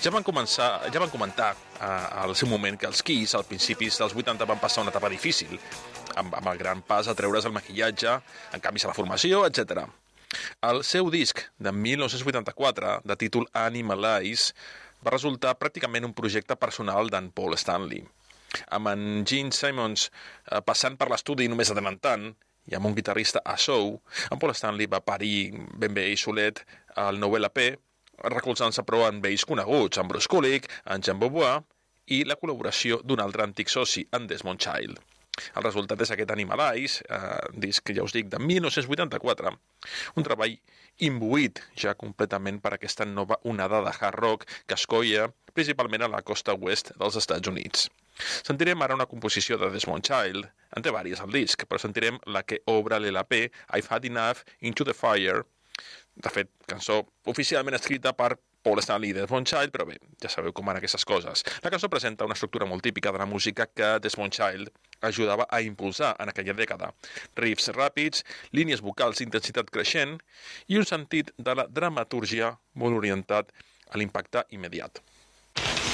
Ja van comentar al seu moment que els Kiss, als principis dels 80, van passar una etapa difícil, amb el gran pas a treure's el maquillatge, en canvis a la formació, etc. El seu disc de 1984, de títol Animalize, va resultar pràcticament un projecte personal d'en Paul Stanley. Amb en Gene Simmons passant per l'estudi només de tant en tant, i amb un guitarrista a sou, en Paul Stanley va parir ben bé i solet el nou LP, recolzant-se però en vells coneguts, en Bruce Kulick, en Jean Beauvoir i la col·laboració d'un altre antic soci, en Desmond Child. El resultat és aquest Animalize, disc, ja us dic, de 1984, un treball imbuït ja completament per aquesta nova onada de hard rock que es coia principalment a la costa oest dels Estats Units. Sentirem ara una composició de Desmond Child, en té vàries al disc, però sentirem la que obre l'LP I've Had Enough, Into the Fire, de fet, cançó oficialment escrita per Paul Stanley i Desmond Child, però bé, ja sabeu com van aquestes coses. La cançó presenta una estructura molt típica de la música que Desmond Child ajudava a impulsar en aquella dècada. Riffs ràpids, línies vocals d'intensitat creixent i un sentit de la dramatúrgia molt orientat a l'impacte immediat.